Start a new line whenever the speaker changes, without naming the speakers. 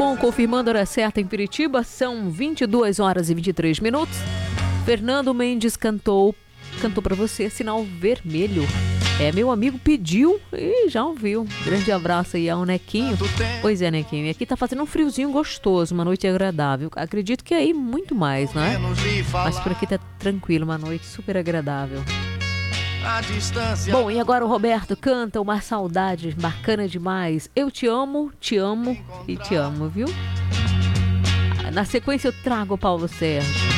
Bom, confirmando a hora certa em Piritiba, são 22 horas e 23 minutos. Fernando Mendes cantou para você, Sinal Vermelho. Meu amigo pediu e já ouviu. Grande abraço aí ao Nequinho. Pois é, Nequinho, aqui tá fazendo um friozinho gostoso, uma noite agradável. Acredito que aí muito mais, né? Mas por aqui tá tranquilo, uma noite super agradável. Bom, e agora o Roberto canta Uma Saudade, bacana demais. Eu te amo e te amo, viu? Na sequência eu trago o Paulo Sérgio.